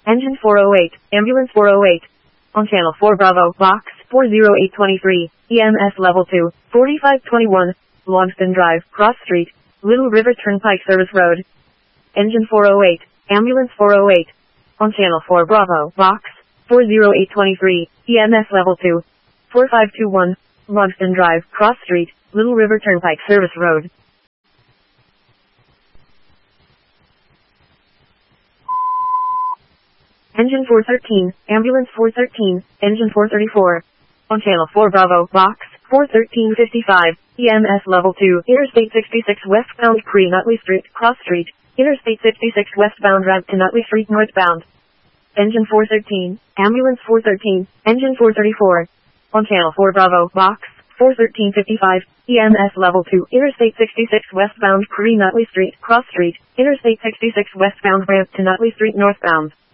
Engine 408, Ambulance 408. On Channel 4 Bravo, Box 40823, EMS Level 2, 4521, Longston Drive, Cross Street, Little River Turnpike Service Road. Engine 408, Ambulance 408. On Channel 4 Bravo, Box 40823, EMS Level 2, 4521, Longston Drive, Cross Street, Little River Turnpike Service Road. Engine 413, Ambulance 413, Engine 434. On Channel 4 Bravo, Box 41355, EMS Level 2, Interstate 66 westbound Pre-Nutley Street, Cross Street, Interstate 66 westbound ramp to Nutley Street northbound. Engine 413, Ambulance 413, Engine 434. On Channel 4 Bravo, Box 41355, EMS Level 2, Interstate 66 westbound Pre-Nutley Street, Cross Street, Interstate 66 westbound ramp to Nutley Street northbound.